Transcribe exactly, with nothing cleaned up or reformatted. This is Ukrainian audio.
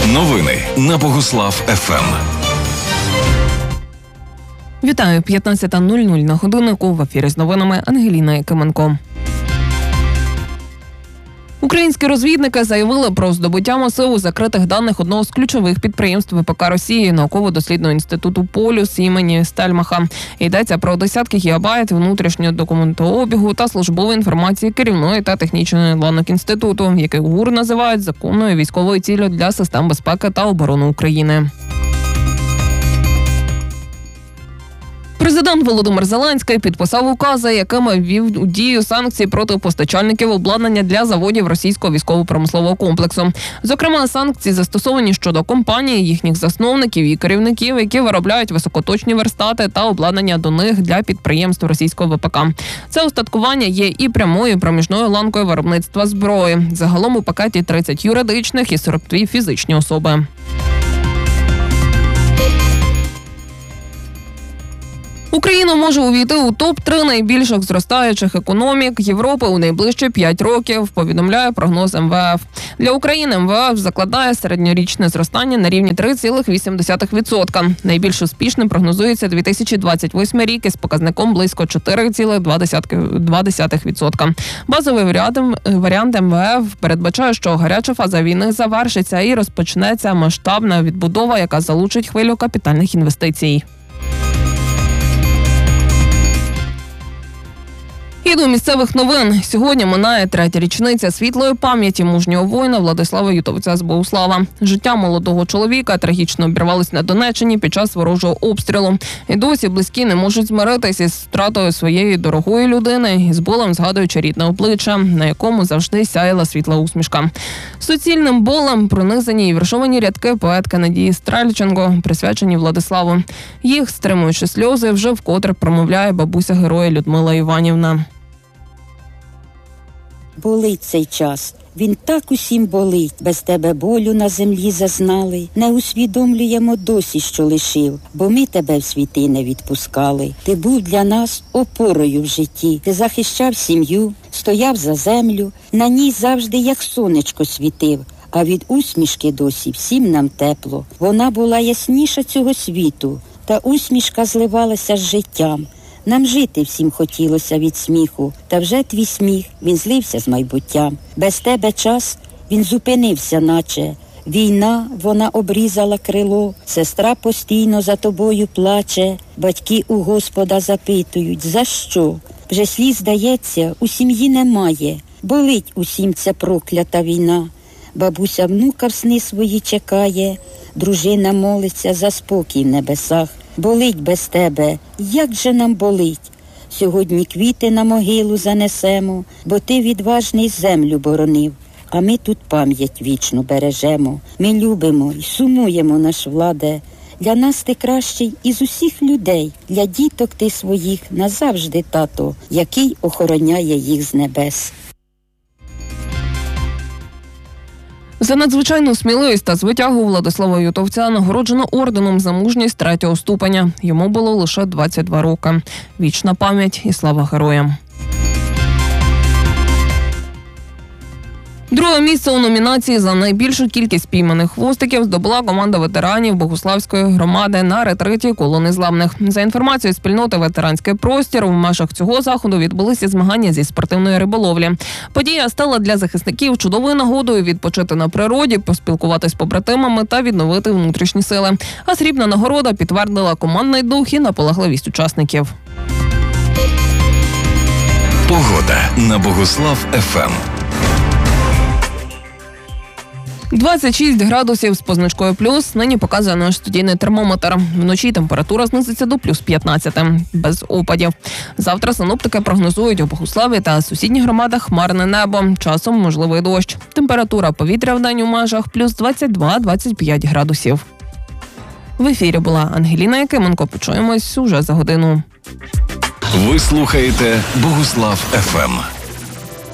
Новини на Богуслав еф ем. Вітаю, п'ятнадцята нуль нуль на годиннику. В ефірі з новинами Ангеліна Якименко. Українські розвідники заявили про здобуття масиву закритих даних одного з ключових підприємств ве пе ка Росії – науково-дослідного інституту «Полюс» імені Стельмаха. Йдеться про десятки гігабайт внутрішнього документообігу та службової інформації керівної та технічної ланок інституту, який ГУР називають законною військовою ціллю для систем безпеки та оборони України. Президент Володимир Зеленський підписав укази, якими ввів у дію санкції проти постачальників обладнання для заводів російського військово-промислового комплексу. Зокрема, санкції застосовані щодо компаній, їхніх засновників і керівників, які виробляють високоточні верстати та обладнання до них для підприємств російського ве пе ка. Це устаткування є і прямою, і проміжною ланкою виробництва зброї. Загалом у пакеті тридцять юридичних і сорок дві фізичні особи. Україна може увійти у топ три найбільших зростаючих економік Європи у найближчі п'ять років, повідомляє прогноз ем ве еф. Для України ем ве еф закладає середньорічне зростання на рівні три цілих вісім десятих відсотка. Найбільш успішним прогнозується дві тисячі двадцять восьмий рік із показником близько чотири цілих два десятих відсотка. Базовий варіант ем ве еф передбачає, що гаряча фаза війни завершиться і розпочнеться масштабна відбудова, яка залучить хвилю капітальних інвестицій. І до місцевих новин. Сьогодні минає третя річниця світлої пам'яті мужнього воїна Владислава Ютовця з Богуслава. Життя молодого чоловіка трагічно обірвалось на Донеччині під час ворожого обстрілу. І досі близькі не можуть змиритися із втратою своєї дорогої людини і з болем згадуючи рідне обличчя, на якому завжди сяяла світла усмішка. Суцільним болем пронизані і віршовані рядки поетки Надії Стрельченко, присвячені Владиславу. Їх, стримуючи сльози, вже вкотре промовляє бабуся героя Людмила Іванівна. Болить цей час, він так усім болить, без тебе болю на землі зазнали, не усвідомлюємо досі, що лишив, бо ми тебе в світи не відпускали. Ти був для нас опорою в житті, ти захищав сім'ю, стояв за землю, на ній завжди як сонечко світив, а від усмішки досі всім нам тепло. Вона була ясніша цього світу, та усмішка зливалася з життям. Нам жити всім хотілося від сміху, та вже твій сміх, він злився з майбуттям. Без тебе час, він зупинився наче. Війна, вона обрізала крило, сестра постійно за тобою плаче. Батьки у Господа запитують, за що? Вже сліз, здається, у сім'ї немає. Болить усім ця проклята війна. Бабуся внука в сни свої чекає, дружина молиться за спокій в небесах. Болить без тебе, як же нам болить. Сьогодні квіти на могилу занесемо, бо ти відважний землю боронив, а ми тут пам'ять вічну бережемо. Ми любимо і сумуємо, наш Владе. Для нас ти кращий із усіх людей, для діток ти своїх назавжди тато, який охороняє їх з небес. За надзвичайну сміливість та звитягу Владислава Ютовця нагороджено орденом за мужність третього ступеня. Йому було лише двадцять два роки. Вічна пам'ять і слава героям. Друге місце у номінації за найбільшу кількість пійманих хвостиків здобула команда ветеранів Богуславської громади на ретриті «Коло незламних». За інформацією спільноти «Ветеранський простір», в межах цього заходу відбулися змагання зі спортивної риболовлі. Подія стала для захисників чудовою нагодою відпочити на природі, поспілкуватись з побратимами та відновити внутрішні сили. А срібна нагорода підтвердила командний дух і наполегливість учасників. Погода на Богуслав еф ем. двадцять шість градусів з позначкою плюс нині показує наш студійний термометр. Вночі температура знизиться до плюс п'ятнадцяти, без опадів. Завтра синоптики прогнозують у Богуславі та сусідніх громадах хмарне небо, часом можливий дощ. Температура повітря в день у межах плюс двадцять два - двадцять п'ять градусів. В ефірі була Ангеліна Якименко. Почуємось уже за годину. Ви слухаєте Богуслав еф ем.